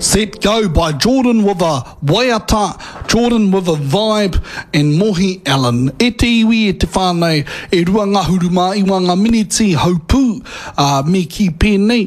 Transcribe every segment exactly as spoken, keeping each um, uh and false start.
Set Go by Jordan with a waiata, Jordan with a vibe, and Mohi Allen. E te iwi e te whānau, e rua ngā huruma i wanga miniti haupū, uh, me ki pēnei.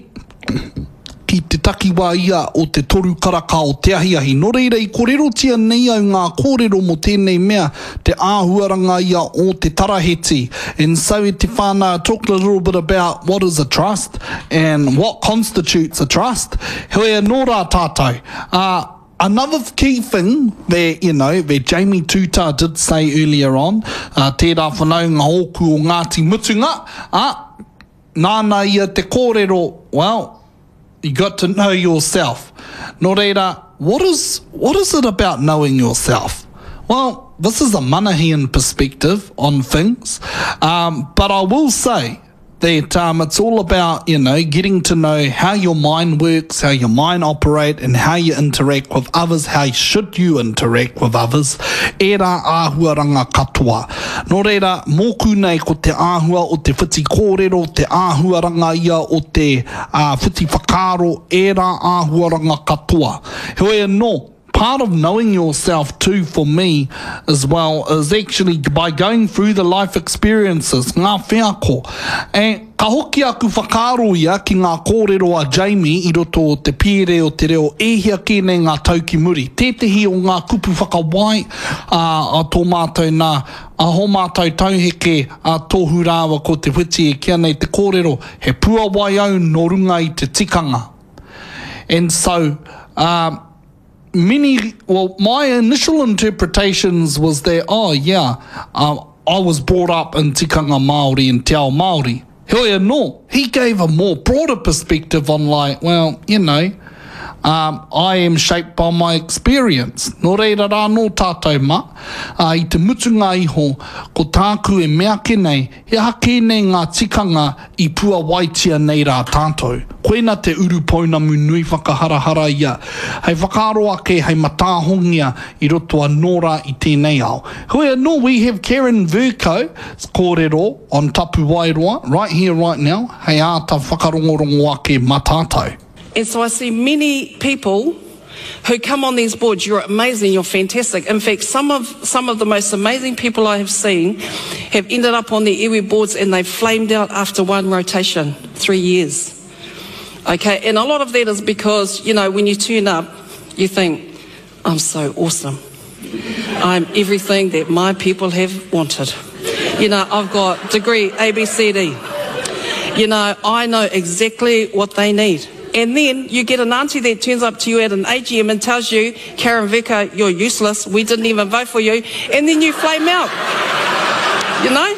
Ki te takiwa ia o te toru karaka o te ahiahi. Nō reira i kōrero tia nei au ngā kōrero mo tēnei mea, te āhuaranga ia o te taraheti. And so e te whānau, talk a little bit about what is a trust and what constitutes a trust. Hoi nō rā tātou. Uh, Another key thing that, you know, that Jamie Tuta did say earlier on, uh, tērā whanau ngā hoku o Ngāti Mutunga, uh, nāna ia te kōrero, well, you got to know yourself. Nō reira, what is, what is it about knowing yourself? Well, this is a Manahian perspective on things, um, but I will say that um, it's all about, you know, getting to know how your mind works, how your mind operates, and how you interact with others, how should you interact with others. E rā āhuaranga katoa. Nō reira, mōku nei ko te āhua o te whiti kōrero, te āhuaranga ia o te uh, whiti whakaro, e rā āhuaranga katoa. Hoi no. Part of knowing yourself too, for me, as well, is actually by going through the life experiences, ngā whiako. And ka hoki aku whakaro ia ki ngā kōrero a Jamie i roto o te pire o te reo ehia kēnei ngā tauki muri. Tētehi o ngā kupu whakawai uh, a tō mātou nā, a ho mātou tauheke a tōhu rāwa ko te whiti e kia nei te kōrero, he pua wai au no runga i te tikanga. And so, um, Many, well, my initial interpretations was that, oh, yeah, um, I was brought up in tikanga Māori and te ao Māori. Hoi no, he gave a more broader perspective on like, well, you know, um, I am shaped by my experience. Nō reira rā nō tātou ma, uh, i te mutunga iho, ko tāku e mea kenei, he hake nei ngā tikanga i pua waitia nei rā tātou. Koena te uru pounamu nui whakaharahara ia. Hei whakaro ake hei matāhongia i roto a nora i tēnei ao. Hoi no, we have Karen Verco, kōrero, on Tapu Wairoa, right here, right now. Hei āta whakarongorongo ake matātou. And so I see many people who come on these boards. You're amazing, you're fantastic. In fact, some of some of the most amazing people I have seen have ended up on the iwi boards and they've flamed out after one rotation, three years. Okay, and a lot of that is because, you know, when you turn up, you think, I'm so awesome. I'm everything that my people have wanted. You know, I've got degree A, B, C, D. You know, I know exactly what they need. And then you get an auntie that turns up to you at an A G M and tells you, Karen Verco, you're useless, we didn't even vote for you, and then you flame out, you know?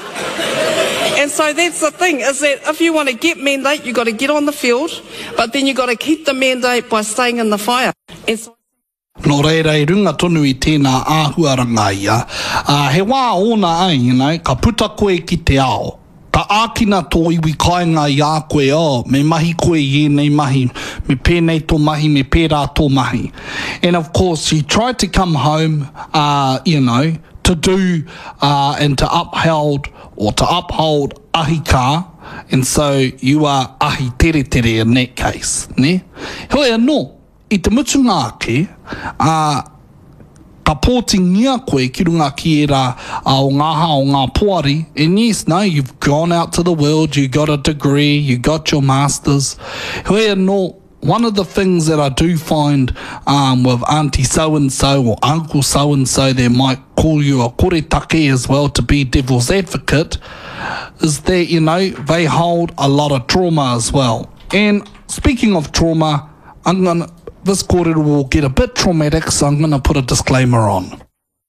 And so that's the thing, is that if you want to get mandate, you've got to get on the field, but then you've got to keep the mandate by staying in the fire. And so Nō reira i runga tonu i tēnā āhuaranga ia, uh, he wā ona ai, you know, ka puta koe ki te ao. Ka ākina tō iwi kāinga i a koe, oh, me mahi koe i nei mahi, me pēnei tō mahi, me pērā tō mahi. And of course, you try to come home, uh, you know, to do uh, and to uphold or to uphold ahi kā, and so you are ahi tere tere in that case, ne? Hoi no, i te mutunga ake, uh, ka pōtingia koe ki runga ki e rā uh, o ngā ha o ngā poari, and yes, no, you've gone out to the world, you got a degree, you got your masters. Hoi no, one of the things that I do find um, with auntie so-and-so or uncle so-and-so, they might call you a koretake as well to be devil's advocate, is that, you know, they hold a lot of trauma as well. And speaking of trauma, I'm gonna, this kōrero will get a bit traumatic, so I'm going to put a disclaimer on.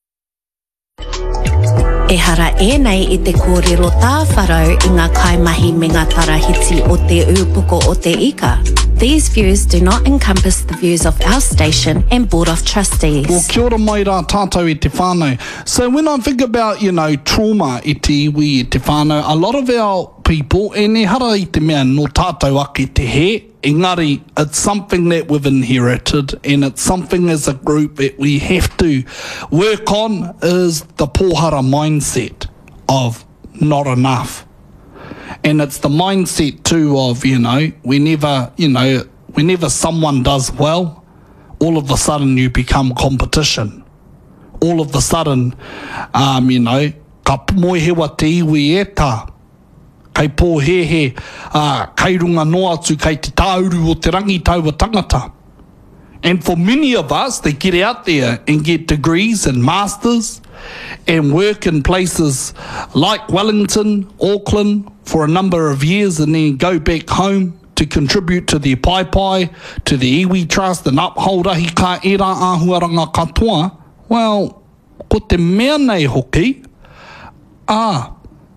E hara e nei I te kōrero tā wharau I ngā kaimahi me ngā tarahiti o te ūpuko o te ika. These views do not encompass the views of our station and Board of Trustees. Well, kia ora mai rā tātou I te whānau. So when I think about, you know, trauma I te iwi I te whānau, a lot of our people, e ne hara I te mea no tātou ake te he, engari, it's something that we've inherited and it's something as a group that we have to work on, is the pōhara mindset of not enough. And it's the mindset too of, you know, whenever, you know, whenever someone does well, all of a sudden you become competition. All of a sudden, um, you know, ka moe hewa te iwi e tā. Kei pō he he, uh, kei runga no atu, kei te tāuru o te rangi taua tangata. And for many of us, they get out there and get degrees and masters and work in places like Wellington, Auckland for a number of years and then go back home to contribute to the Pai Pai, to the Iwi Trust and uphold ahi ka era āhuaranga katoa. Well, ko te mea nei hoki, ah,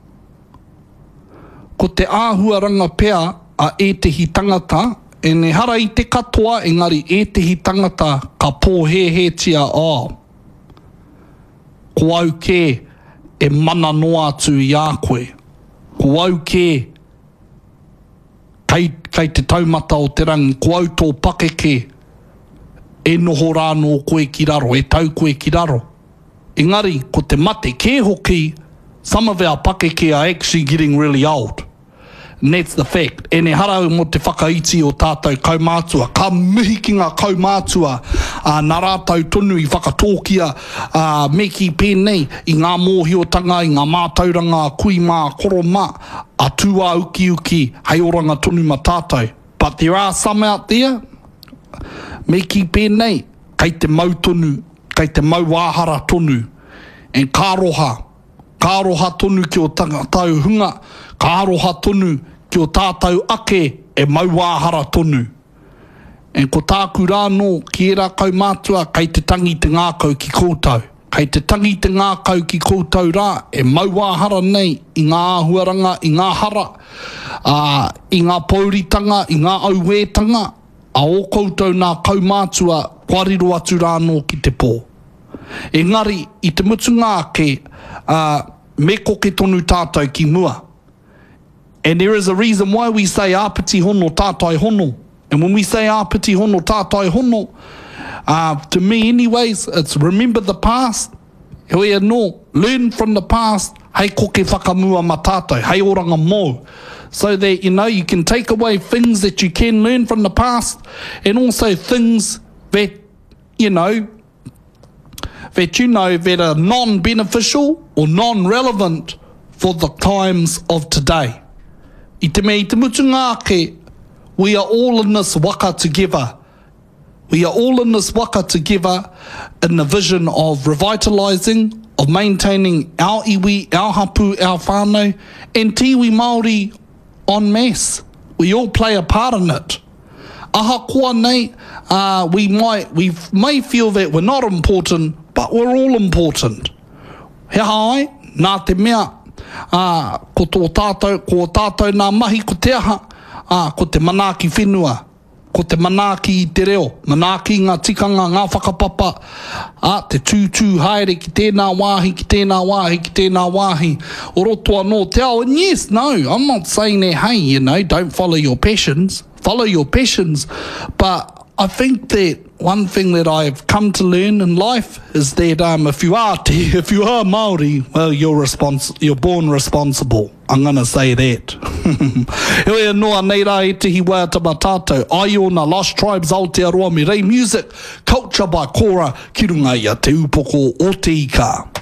ko te āhuaranga pea a e tehi tangata, e ne hara i te katoa, engari e tehi tangata ka pōhehetia o. Ko au ke e mana noa atu i a koe. Ko au ke kei, kei te taumata o te rangi, ko au tō pakeke e noho rāno koe ki raro, e tau koe ki raro. Engari, ko te mate ke hoki, some of our pakeke are actually getting really old. And that's the fact. E ne harau mo te whakaiti o tātou kaumātua. Ka mihi ki ngā kaumātua uh, nā rātou tonu i whakatōkia uh, me ki pēnei i ngā mōhiotanga, i ngā mātauranga, kui mā, koro mā, a tua uki uki, hei oranga tonu ma tātou. But there are some out there, me ki pēnei, kei te mau tonu, kei te mau āhara tonu, and ka roha, ka roha tonu ki o tātou hunga, ka roha tonu ki o tātou ake e mauāhara tonu. E ko tāku rāno ki e rā kaumātua kei te tangi te ngākau ki koutou. Kei te tangi te ngākau ki koutou rā e mauāhara nei i ngā āhuaranga, i ngā hara, uh, i ngā pauritanga, i ngā auetanga, a o koutou nā kaumātua kwariro atu rāno ki te pō. Engari, i te mutu ngāke, uh, me koke tonu tātou ki mua. And there is a reason why we say āpiti hono tātai hono. And when we say āpiti hono tātai hono, uh, to me anyways, it's remember the past. Hoi anō, learn from the past. Hei koke whakamua ma tātou, hei oranga mō. So that, you know, you can take away things that you can learn from the past and also things that, you know, that you know that are non-beneficial or non-relevant for the times of today. I te mea, i te mutu ngāke, we are all in this waka together. We are all in this waka together in the vision of revitalising, of maintaining our iwi, our hapu, our whānau, and te iwi Māori en masse. We all play a part in it. Aha kua nei, uh, we might, we may feel that we're not important, but we're all important. He hai, nā te mea, uh, ko tō tātou, ko tātou nā mahi ko te aha, uh, ko te manaaki whenua, ko te manaaki i te reo, manaaki ngā tikanga, ngā whakapapa, uh, te tūtū haere ki tēnā wāhi, ki tēnā wāhi, ki tēnā wāhi, o roto anō te ao. And yes, no, I'm not saying that, hey, you know, don't follow your passions, follow your passions, but I think that one thing that I've come to learn in life is that um, if you are te, if you are Māori, well, you're respons- you're born responsible. I'm going to say that. Hoi noa nei rā e tehi waiatama tātou. Ai ona Lost Tribes Aotearoa me rei music, culture by Kora, ki runga ia te upoko o te ika.